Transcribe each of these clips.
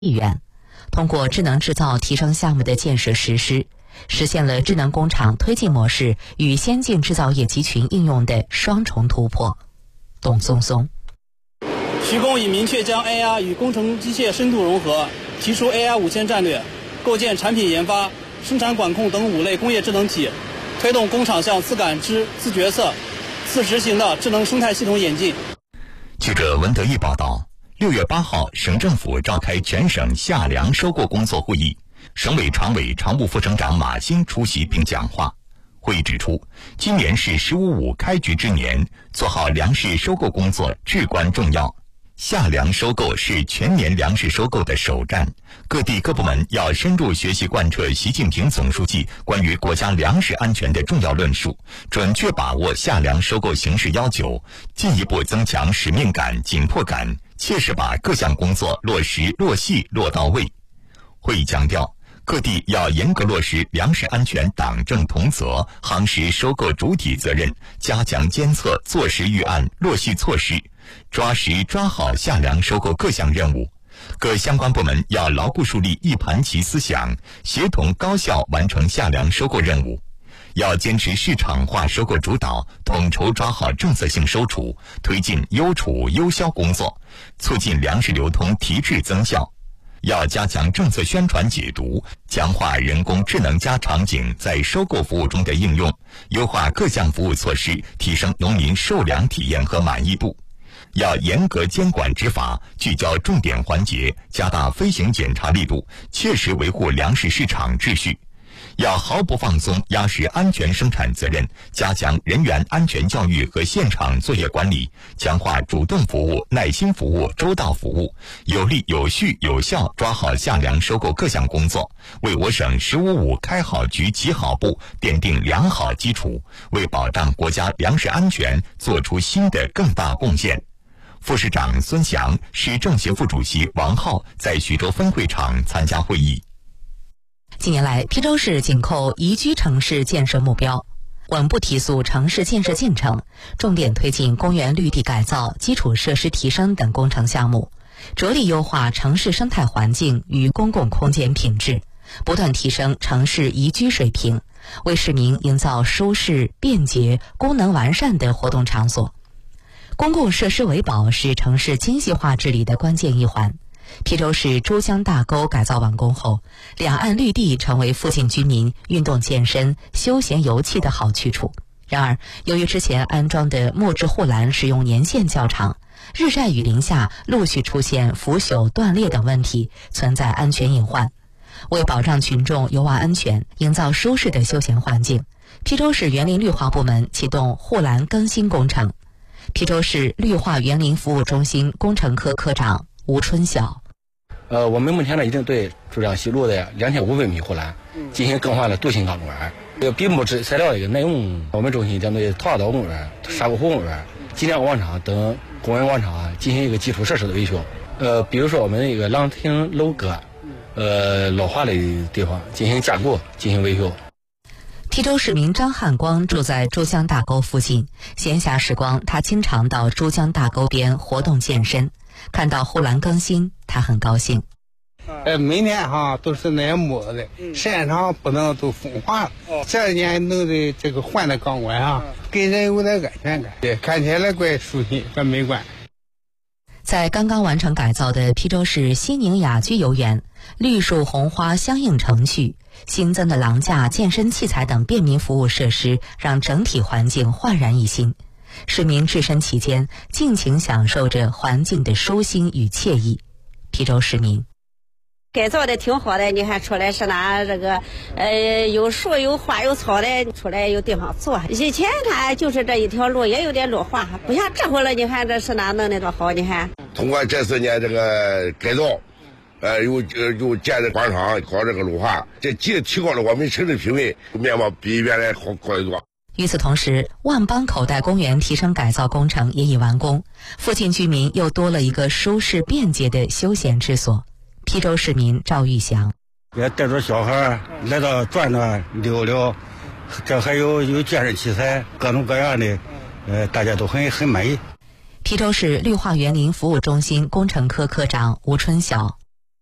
亿元，通过智能制造提升项目的建设实施，实现了智能工厂推进模式与先进制造业集群应用的双重突破。董松松。 徐工已明确将 AI 与工程机械深度融合，提出 AI 5000战略，构建产品研发、生产管控等5类工业智能体，推动工厂向自感知、自决策、自执行的智能生态系统演进。 记者文德义报道，6月8号，省政府召开全省夏粮收购工作会议，省委常委常务副省长马兴出席并讲话。会议指出，今年是“15·5”开局之年，做好粮食收购工作至关重要。夏粮收购是全年粮食收购的首站，各地各部门要深入学习贯彻习近平总书记关于国家粮食安全的重要论述，准确把握夏粮收购形势要求，进一步增强使命感、紧迫感，切实把各项工作落实、落细、落到位。会议强调，各地要严格落实粮食安全党政同责，夯实收购主体责任，加强监测，做实预案，落细措施，抓实抓好夏粮收购各项任务。各相关部门要牢固树立一盘棋思想，协同高效完成夏粮收购任务。要坚持市场化收购主导，统筹抓好政策性收储，推进优储优销工作，促进粮食流通提质增效。要加强政策宣传解读，强化人工智能加场景在收购服务中的应用，优化各项服务措施，提升农民受粮体验和满意度。要严格监管执法，聚焦重点环节，加大飞行检查力度，切实维护粮食市场秩序。要毫不放松压实安全生产责任，加强人员安全教育和现场作业管理，强化主动服务、耐心服务、周到服务，有力、有序、有效抓好夏粮收购各项工作，为我省“15·5”开好局、起好步奠定良好基础，为保障国家粮食安全做出新的更大贡献。副市长孙祥、市政协副主席王浩在徐州分会场参加会议。 近年来，邳州市紧扣宜居城市建设目标，稳步提速城市建设进程，重点推进公园绿地改造、基础设施提升等工程项目，着力优化城市生态环境与公共空间品质，不断提升城市宜居水平，为市民营造舒适、便捷、功能完善的活动场所。公共设施维保是城市精细化治理的关键一环。邳州市珠江大沟改造完工后，两岸绿地成为附近居民运动健身、休闲游憩的好去处。然而，由于之前安装的木质护栏使用年限较长，日晒雨淋下陆续出现腐朽、断裂等问题，存在安全隐患。为保障群众游玩安全，营造舒适的休闲环境，邳州市园林绿化部门启动护栏更新工程。邳州市绿化园林服务中心工程科科长吴春晓。 我们目前呢已经对珠江西路的2500米护栏进行更换了镀锌钢公园，比木质材料的耐用。我们中心将对桃花岛公园、沙沟湖公园、金亮广场等公园广场进行一个基础设施的维修。比如说我们一个廊亭楼阁，老化的地方进行加固、进行维修。 邳州市民张汉光住在珠江大沟附近，闲暇时光他经常到珠江大沟边活动健身。看到护栏更新，他很高兴。 每年都是那些木的，时间长不能都风化了。这一年弄的这个换的钢管给人有点安全感，看起来怪舒心、怪美观。 在刚刚完成改造的邳州市西宁雅居游园，绿树红花相映成趣，新增的廊架、健身器材等便民服务设施，让整体环境焕然一新。市民置身其间，尽情享受着环境的舒心与惬意。邳州市民改造的挺好的，你看出来是拿这个有树有花有草的，出来有地方坐。以前它就是这一条路也有点路化，不像这会儿了，你看这是哪弄的多好，你看。 通过这4年这个改造，又建的广场，搞这个路化，这既提高了我们城市品位，面貌比原来好得多。 与此同时，万邦口袋公园提升改造工程也已完工，附近居民又多了一个舒适便捷的休闲之所。邳州市民赵玉祥也带着小孩来到转转溜溜，这还有健身器材，各种各样的，大家都很满意。 邳州市绿化园林服务中心工程科科长吴春晓。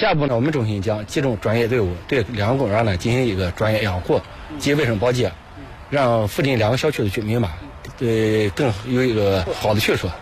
下一步呢，我们中心将集中专业队伍对2个公园呢进行一个专业养护及卫生保洁，让附近2个小区的居民吧，更有一个好的去处。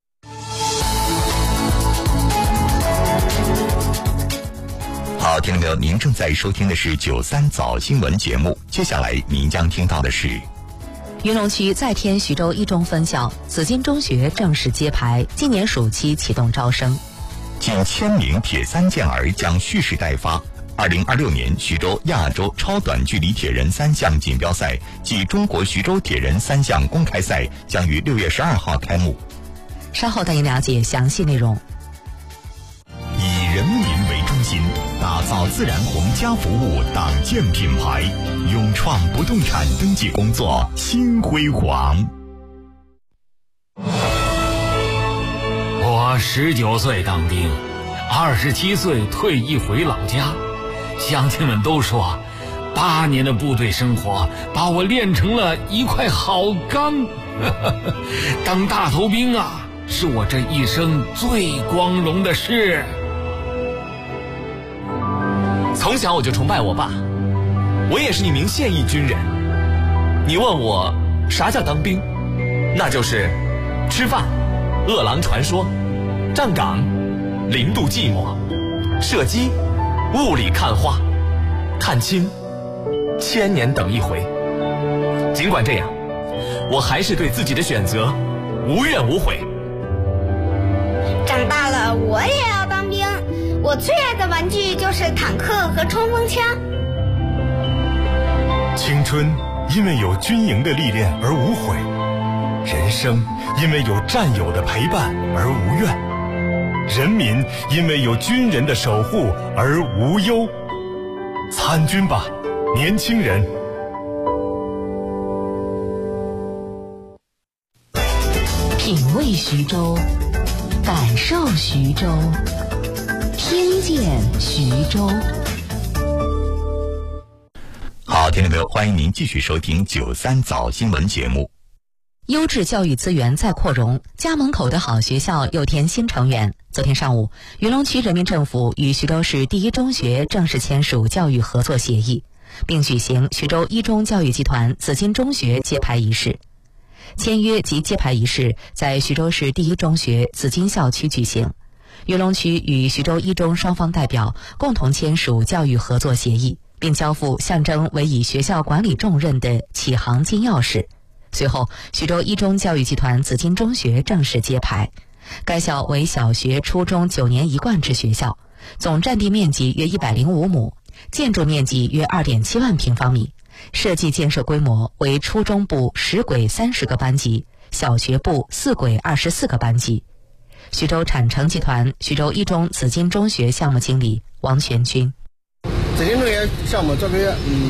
好，听众朋友，您正在收听的是93早新闻节目，接下来您将听到的是。 云龙区再添徐州一中分校，紫金中学正式揭牌，今年暑期启动招生。 近1000名铁三健儿将蓄势待发。2026年徐州亚洲超短距离铁人3项锦标赛暨中国徐州铁人3项公开赛将于6月12号开幕。 稍后带您了解详细内容。 以人民为中心，打造自然红家服务党建品牌，勇创不动产登记工作新辉煌。 我19岁当兵，27岁退役回老家，乡亲们都说8年的部队生活把我练成了一块好钢。当大头兵啊，是我这一生最光荣的事。 从小我就崇拜我爸，我也是一名现役军人。你问我啥叫当兵，那就是吃饭、饿狼传说、站岗、0度寂寞、射击、雾里看花、看清、1000年等一回。尽管这样，我还是对自己的选择无怨无悔。 长大了我也要当兵，我最爱的玩具就是坦克和冲锋枪。 青春因为有军营的历练而无悔，人生因为有战友的陪伴而无怨，人民因为有军人的守护而无忧。参军吧，年轻人！ 品味徐州，感受徐州，听见徐州。 好，听众朋友，欢迎您继续收听93早新闻节目。 优质教育资源再扩容，家门口的好学校又添新成员。昨天上午，云龙区人民政府与徐州市第一中学正式签署教育合作协议，并举行徐州一中教育集团紫金中学揭牌仪式。签约及揭牌仪式在徐州市第一中学紫金校区举行。云龙区与徐州一中双方代表共同签署教育合作协议，并交付象征委以学校管理重任的启航金钥匙。随后，徐州一中教育集团紫金中学正式揭牌。该校为小学、初中9年一贯制学校，总占地面积约105亩，建筑面积约2.7万平方米，设计建设规模为初中部10轨30个班级，小学部4轨24个班级。徐州产城集团徐州一中紫金中学项目经理王全军。 紫金中学项目作为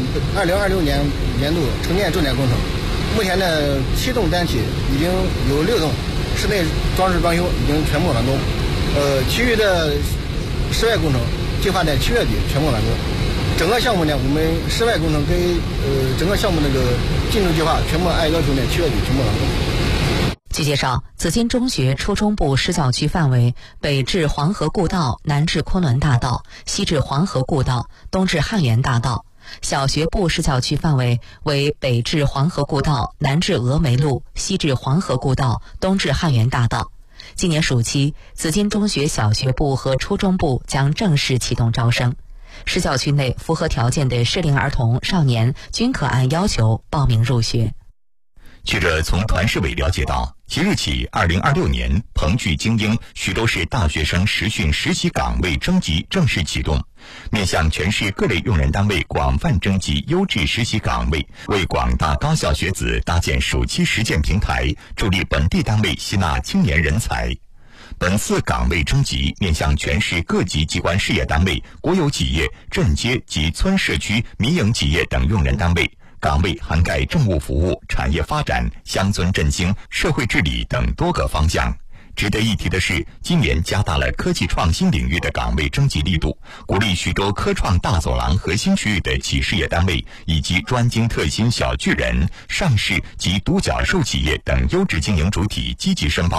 2026年年度城建重点工程，目前呢7栋单体已经有6栋室内装饰装修已经全部完工，其余的室外工程计划在7月底全部完工。整个项目呢，我们室外工程跟整个项目那个进度计划全部按要求呢7月底全部完工。 据介绍，紫金中学初中部施教区范围北至黄河故道，南至昆仑大道，西至黄河故道，东至汉源大道。小学部施教区范围为北至黄河故道，南至峨眉路，西至黄河故道，东至汉源大道。今年暑期，紫金中学小学部和初中部将正式启动招生。施教区内符合条件的适龄儿童、少年均可按要求报名入学。 记者从团市委了解到，即日起2026年彭巨精英徐州市大学生实训实习岗位征集正式启动，面向全市各类用人单位广泛征集优质实习岗位，为广大高校学子搭建暑期实践平台，助力本地单位吸纳青年人才。本次岗位征集面向全市各级机关事业单位、国有企业、镇街及村社区民营企业等用人单位，岗位涵盖政务服务、产业发展、乡村振兴、社会治理等多个方向。值得一提的是，今年加大了科技创新领域的岗位征集力度，鼓励徐州科创大走廊核心区域的企事业单位以及专精特新小巨人、上市及独角兽企业等优质经营主体积极申报，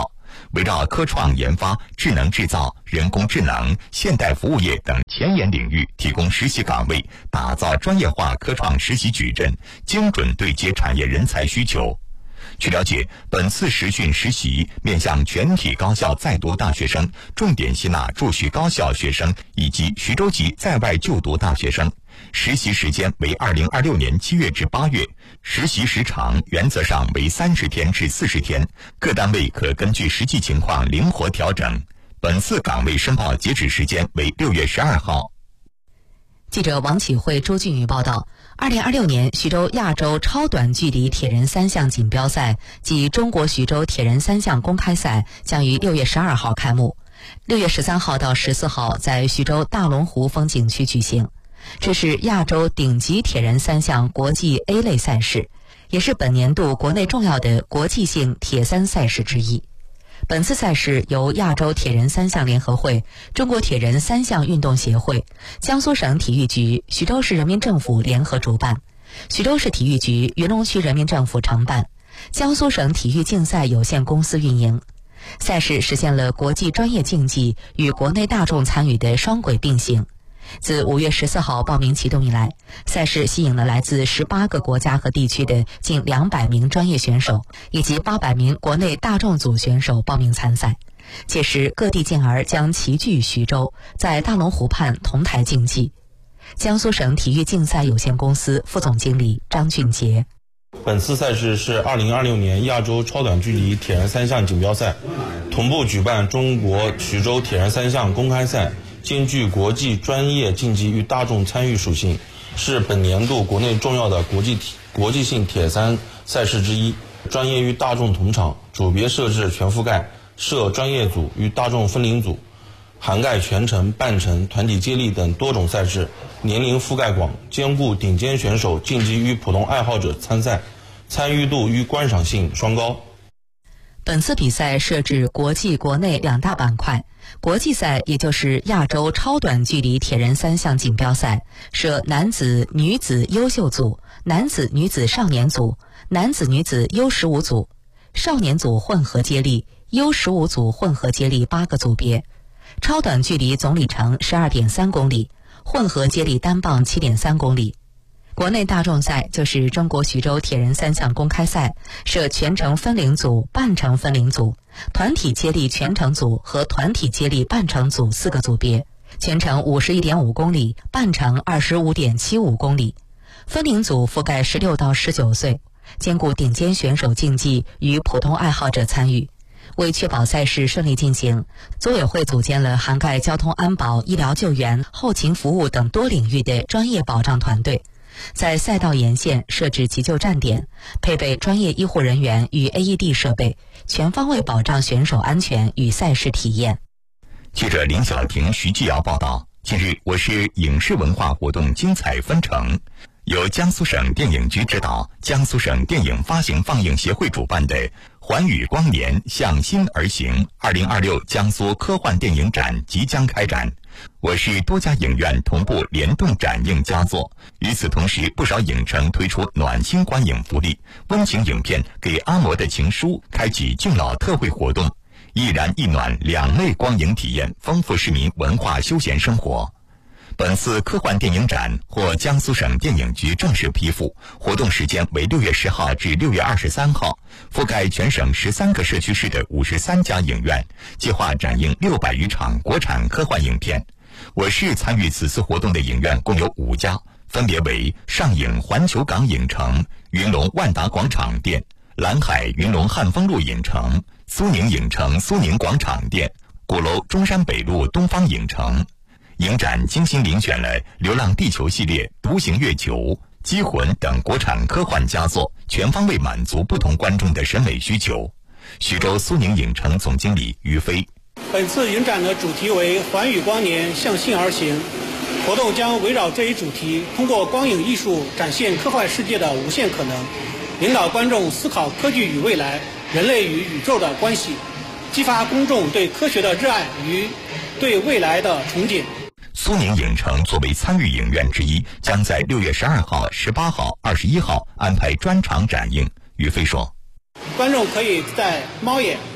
围绕科创研发、智能制造、人工智能、现代服务业等前沿领域提供实习岗位，打造专业化科创实习矩阵，精准对接产业人才需求。据了解，本次实训实习面向全体高校在读大学生，重点吸纳驻徐高校学生以及徐州籍在外就读大学生。实习时间为2026年7月至8月，实习时长原则上为30天至40天，各单位可根据实际情况灵活调整。本次岗位申报截止时间为6月12号。 记者王启慧、周俊宇报道，2026年徐州亚洲超短距离铁人3项锦标赛及中国徐州铁人3项公开赛将于6月12号开幕，6月13号到14号在徐州大龙湖风景区举行。这是亚洲顶级铁人3项国际 A 类赛事，也是本年度国内重要的国际性铁三赛事之一。本次赛事由亚洲铁人3项联合会、中国铁人3项运动协会、江苏省体育局、徐州市人民政府联合主办，徐州市体育局、云龙区人民政府承办，江苏省体育竞赛有限公司运营。赛事实现了国际专业竞技与国内大众参与的双轨并行。自5月14号报名启动以来，赛事吸引了来自18个国家和地区的近200名专业选手，以及800名国内大众组选手报名参赛。届时，各地健儿将齐聚徐州，在大龙湖畔同台竞技。江苏省体育竞赛有限公司副总经理张俊杰： 本次赛事是2026年亚洲超短距离铁人3项锦标赛，同步举办中国徐州铁人3项公开赛，兼具国际专业竞技与大众参与属性，是本年度国内重要的国际性铁三赛事之一。专业与大众同场，组别设置全覆盖，设专业组与大众分龄组，涵盖全程、半程、团体接力等多种赛事，年龄覆盖广，兼顾顶尖选手竞技与普通爱好者参赛，参与度与观赏性双高。 本次比赛设置国际国内2大板块，国际赛也就是亚洲超短距离铁人3项锦标赛，设男子、女子优秀组、男子、女子少年组、男子、女子U15组、少年组混合接力、U15组混合接力8个组别。超短距离总里程 12.3 公里，混合接力单棒 7.3 公里。国内大众赛就是中国徐州铁人3项公开赛，设全程分龄组、半程分龄组、团体接力全程组和团体接力半程组4个组别，全程 51.5 公里，半程 25.75 公里。分龄组覆盖16到19岁，兼顾顶尖选手竞技与普通爱好者参与。为确保赛事顺利进行，组委会组建了涵盖交通安保、医疗救援、后勤服务等多领域的专业保障团队，在赛道沿线设置急救站点，配备专业医护人员与 AED 设备，全方位保障选手安全与赛事体验。 记者林晓婷、徐继尧报道。近日，我市影视文化活动精彩纷呈，由江苏省电影局指导，江苏省电影发行放映协会主办的环宇光年向心而行2026江苏科幻电影展即将开展，我市多家影院同步联动展映佳作。与此同时，不少影城推出暖心观影福利，温情影片《给阿嬷的情书》开启敬老特惠活动，一燃一暖两类光影体验，丰富市民文化休闲生活。本次科幻电影展获江苏省电影局正式批复，活动时间为6月10号至6月23号，覆盖全省13个社区市的53家影院，计划展映600余场国产科幻影片。我市参与此次活动的影院共有5家，分别为上影环球港影城、云龙万达广场店、蓝海云龙汉丰路影城、苏宁影城苏宁广场店、鼓楼中山北路东方影城。影展精心遴选了《流浪地球》系列、《独行月球》、《机魂》等国产科幻佳作，全方位满足不同观众的审美需求。徐州苏宁影城总经理于飞： 本次影展的主题为环宇光年向心而行，活动将围绕这一主题，通过光影艺术展现科幻世界的无限可能，引导观众思考科技与未来、人类与宇宙的关系，激发公众对科学的热爱与对未来的憧憬。 苏宁影城作为参与影院之一，将在6月12号、18号、21号安排专场展映。于飞说： 观众可以在猫眼、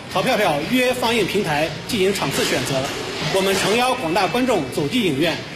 淘票票预约放映平台进行场次选择。我们诚邀广大观众走进影院，